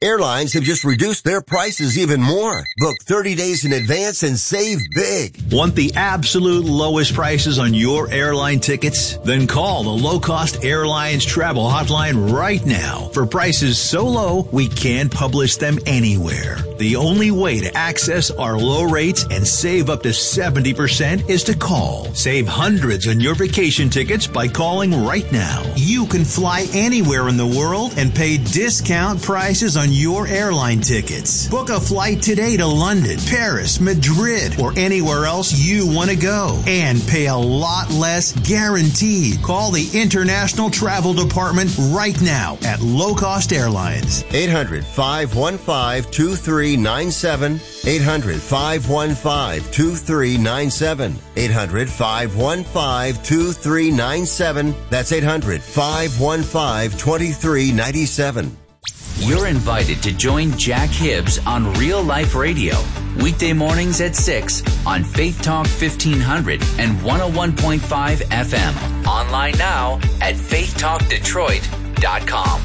Airlines have just reduced their prices even more. Book 30 days in advance and save big. Want the absolute lowest prices on your airline tickets? Then call the Low Cost Airlines Travel Hotline right now for prices so low we can't publish them anywhere. The only way to access our low rates and save up to 70% is to call. Save hundreds on your vacation tickets by calling right now. You can fly anywhere in the world and pay discount prices on your airline tickets. Book a flight today to London, Paris, Madrid, or anywhere else you want to go and pay a lot less guaranteed. Call the International Travel Department right now at Low Cost Airlines. 800-515-2397. 800-515-2397. 800-515-2397. That's 800-515-2397. You're invited to join Jack Hibbs on Real Life Radio, weekday mornings at 6 on Faith Talk 1500 and 101.5 FM. Online now at faithtalkdetroit.com.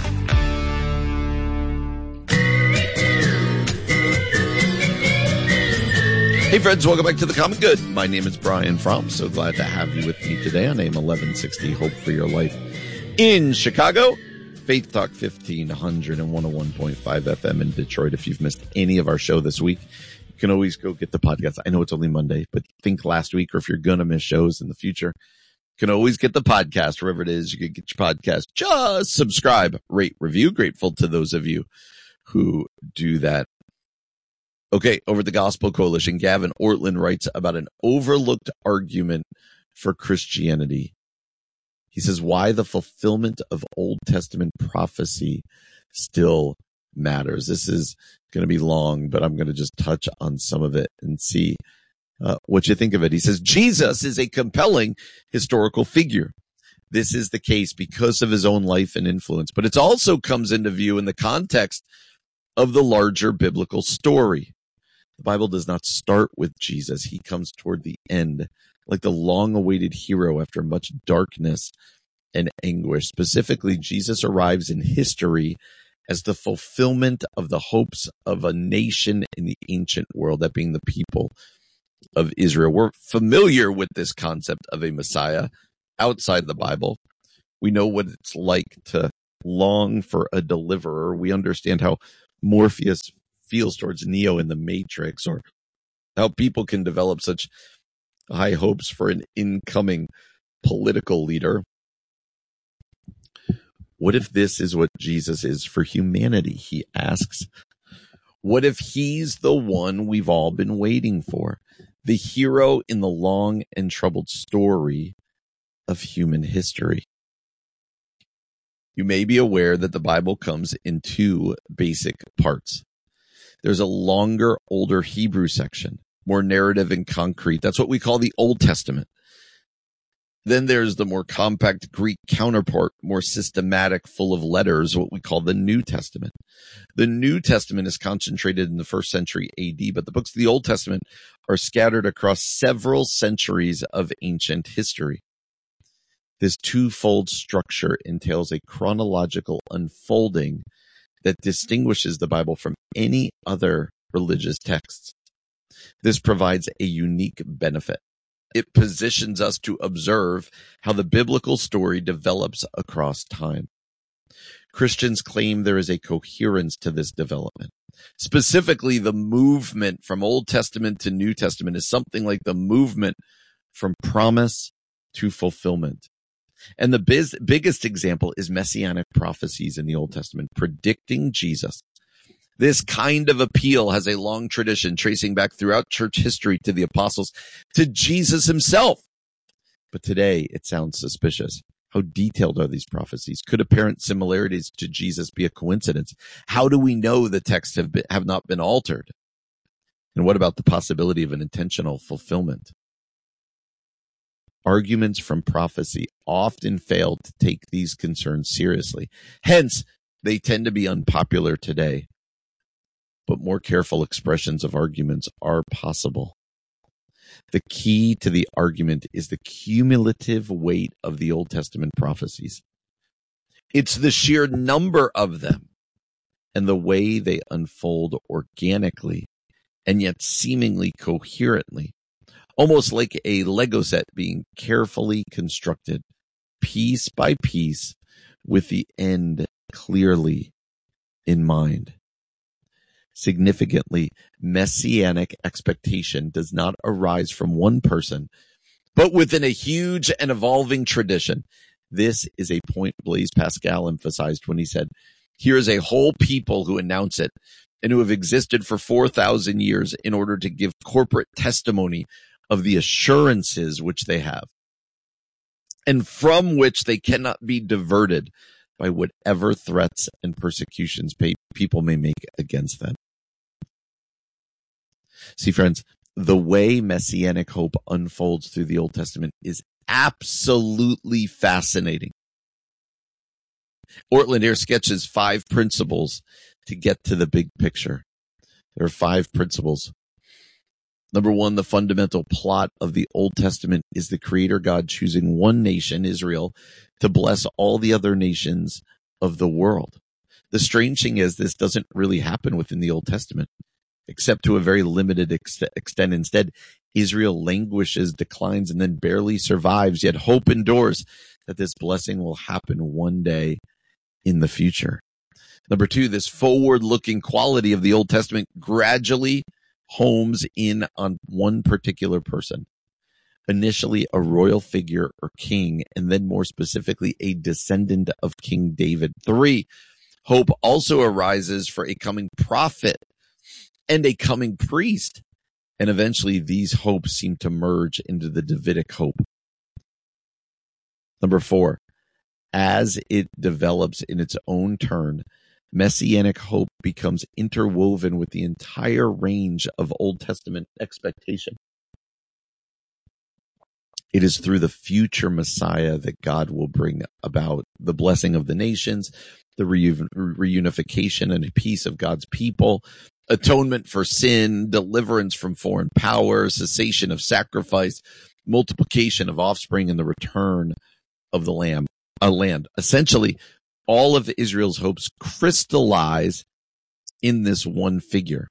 Hey friends, welcome back to The Common Good. My name is Brian Fromm. So glad to have you with me today on AM 1160 Hope for Your Life in Chicago. Faith Talk 1500 and 101.5 FM in Detroit. If you've missed any of our show this week, you can always go get the podcast. I know it's only Monday, but think last week, or if you're going to miss shows in the future, you can always get the podcast wherever it is. You can get your podcast. Just subscribe, rate, review. Grateful to those of you who do that. Okay, over at the Gospel Coalition, Gavin Ortland writes about an overlooked argument for Christianity. He says, why the fulfillment of Old Testament prophecy still matters. This is going to be long, but I'm going to just touch on some of it and see what you think of it. He says, Jesus is a compelling historical figure. This is the case because of his own life and influence, but it also comes into view in the context of the larger biblical story. The Bible does not start with Jesus. He comes toward the end, like the long-awaited hero after much darkness and anguish. Specifically, Jesus arrives in history as the fulfillment of the hopes of a nation in the ancient world, that being the people of Israel. We're familiar with this concept of a Messiah outside the Bible. We know what it's like to long for a deliverer. We understand how Morpheus feels towards Neo in the Matrix, or how people can develop such high hopes for an incoming political leader. What if this is what Jesus is for humanity? He asks. What if he's the one we've all been waiting for? The hero in the long and troubled story of human history. You may be aware that the Bible comes in two basic parts. There's a longer, older Hebrew section, more narrative and concrete. That's what we call the Old Testament. Then there's the more compact Greek counterpart, more systematic, full of letters, what we call the New Testament. The New Testament is concentrated in the first century AD, but the books of the Old Testament are scattered across several centuries of ancient history. This twofold structure entails a chronological unfolding that distinguishes the Bible from any other religious texts. This provides a unique benefit. It positions us to observe how the biblical story develops across time. Christians claim there is a coherence to this development. Specifically, the movement from Old Testament to New Testament is something like the movement from promise to fulfillment. And the biggest example is messianic prophecies in the Old Testament, predicting Jesus. This kind of appeal has a long tradition tracing back throughout church history to the apostles, to Jesus himself. But today it sounds suspicious. How detailed are these prophecies? Could apparent similarities to Jesus be a coincidence? How do we know the texts have not been altered? And what about the possibility of an intentional fulfillment? Arguments from prophecy often fail to take these concerns seriously. Hence, they tend to be unpopular today. But more careful expressions of arguments are possible. The key to the argument is the cumulative weight of the Old Testament prophecies. It's the sheer number of them and the way they unfold organically and yet seemingly coherently, almost like a Lego set being carefully constructed, piece by piece, with the end clearly in mind. Significantly, messianic expectation does not arise from one person, but within a huge and evolving tradition. This is a point Blaise Pascal emphasized when he said, here is a whole people who announce it and who have existed for 4,000 years in order to give corporate testimony of the assurances which they have, and from which they cannot be diverted by whatever threats and persecutions people may make against them. See, friends, the way messianic hope unfolds through the Old Testament is absolutely fascinating. Ortlund here sketches 5 principles to get to the big picture. There are 5 principles. Number 1, the fundamental plot of the Old Testament is the Creator God choosing one nation, Israel, to bless all the other nations of the world. The strange thing is this doesn't really happen within the Old Testament, except to a very limited extent. Instead, Israel languishes, declines, and then barely survives, yet hope endures that this blessing will happen one day in the future. Number 2, this forward-looking quality of the Old Testament gradually homes in on one particular person, initially a royal figure or king, and then more specifically a descendant of King David. 3, hope also arises for a coming prophet and a coming priest, and eventually these hopes seem to merge into the Davidic hope. Number 4, as it develops in its own turn, messianic hope becomes interwoven with the entire range of Old Testament expectation. It is through the future Messiah that God will bring about the blessing of the nations, the reunification and peace of God's people, atonement for sin, deliverance from foreign power, cessation of sacrifice, multiplication of offspring, and the return of the land. Essentially, all of Israel's hopes crystallize in this one figure.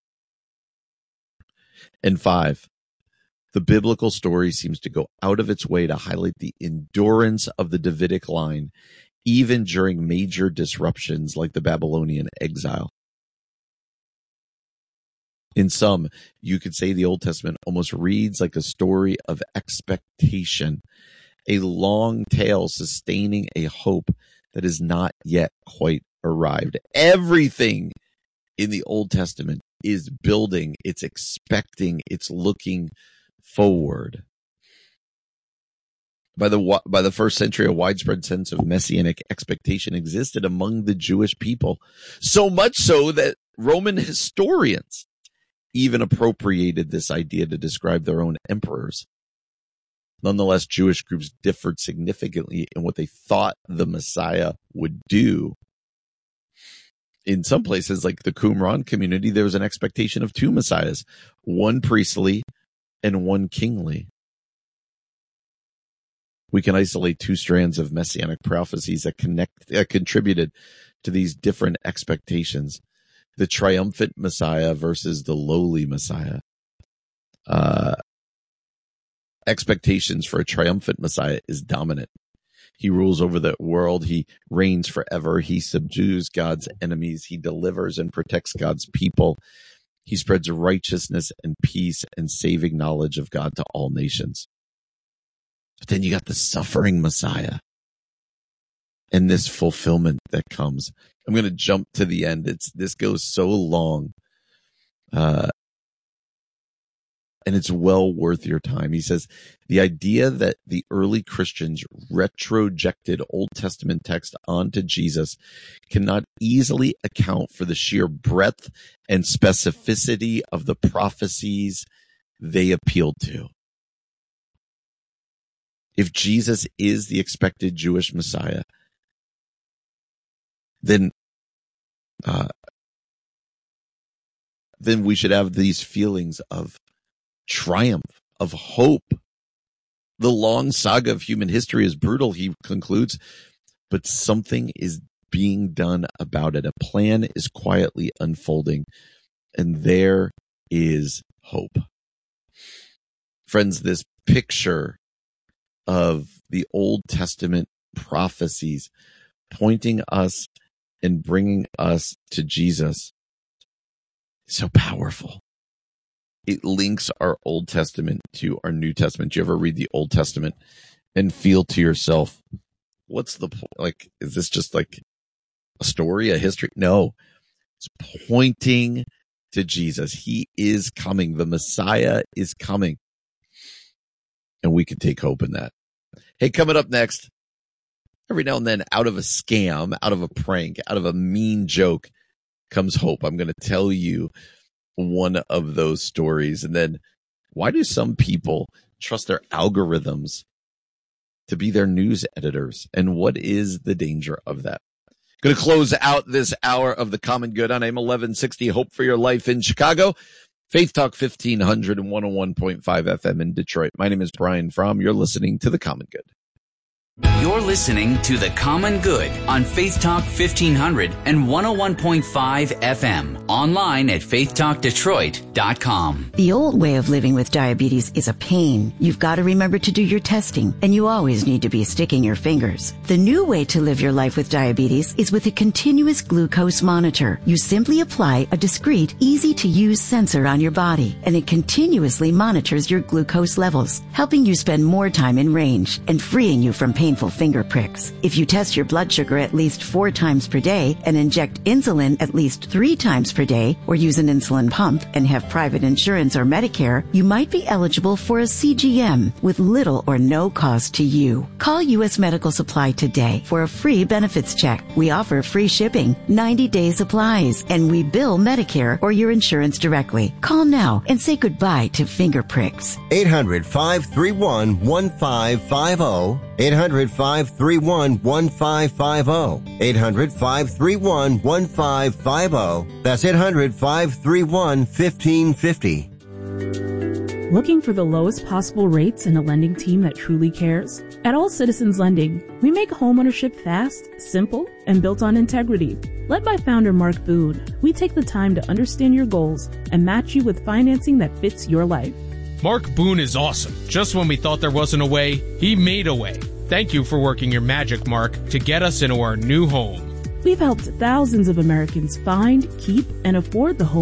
And 5, the biblical story seems to go out of its way to highlight the endurance of the Davidic line, even during major disruptions like the Babylonian exile. In sum, you could say the Old Testament almost reads like a story of expectation, a long tale sustaining a hope that is not yet quite arrived. Everything in the Old Testament is building, it's expecting, it's looking forward. By the first century, a widespread sense of messianic expectation existed among the Jewish people, so much so that Roman historians even appropriated this idea to describe their own emperors. Nonetheless, Jewish groups differed significantly in what they thought the Messiah would do. In some places, like the Qumran community, there was an expectation of 2 messiahs, one priestly and one kingly. We can isolate 2 strands of messianic prophecies that contributed to these different expectations. The triumphant Messiah versus the lowly Messiah. Expectations for a triumphant Messiah is dominant. He rules over the world. He reigns forever. He subdues God's enemies. He delivers and protects God's people. He spreads righteousness and peace and saving knowledge of God to all nations. But then you got the suffering Messiah and this fulfillment that comes. I'm going to jump to the end. This goes so long. And it's well worth your time. He says, the idea that the early Christians retrojected Old Testament text onto Jesus cannot easily account for the sheer breadth and specificity of the prophecies they appealed to. If Jesus is the expected Jewish Messiah, then we should have these feelings of triumph, of hope. The long saga of human history is brutal, he concludes, but something is being done about it. A plan is quietly unfolding, and there is hope. Friends, this picture of the Old Testament prophecies pointing us and bringing us to Jesus is so powerful. It links our Old Testament to our New Testament. Do you ever read the Old Testament and feel to yourself, what's the point? Like, is this just like a story, a history? No, it's pointing to Jesus. He is coming. The Messiah is coming. And we can take hope in that. Hey, coming up next, every now and then, out of a scam, out of a prank, out of a mean joke comes hope. I'm going to tell you one of those stories. And then, why do some people trust their algorithms to be their news editors? And what is the danger of that? Going to close out this hour of The Common Good on AM 1160, Hope for Your Life in Chicago, Faith Talk 1500 and 101.5 FM in Detroit. My name is Brian Fromm. You're listening to The Common Good. You're listening to The Common Good on Faith Talk 1500 and 101.5 FM. Online at faithtalkdetroit.com. The old way of living with diabetes is a pain. You've got to remember to do your testing, and you always need to be sticking your fingers. The new way to live your life with diabetes is with a continuous glucose monitor. You simply apply a discreet, easy-to-use sensor on your body, and it continuously monitors your glucose levels, helping you spend more time in range and freeing you from painful finger pricks. If you test your blood sugar at least 4 times per day and inject insulin at least 3 times per day, or use an insulin pump and have private insurance or Medicare, you might be eligible for a CGM with little or no cost to you. Call U.S. Medical Supply today for a free benefits check. We offer free shipping, 90-day supplies, and we bill Medicare or your insurance directly. Call now and say goodbye to finger pricks. 800-531-1550. 800-531-1550. 800-531-1550. That's 800-531-1550. Looking for the lowest possible rates and a lending team that truly cares? At All Citizens Lending, we make homeownership fast, simple, and built on integrity. Led by founder Mark Boone, we take the time to understand your goals and match you with financing that fits your life. Mark Boone is awesome. Just when we thought there wasn't a way, he made a way. Thank you for working your magic, Mark, to get us into our new home. We've helped thousands of Americans find, keep, and afford the home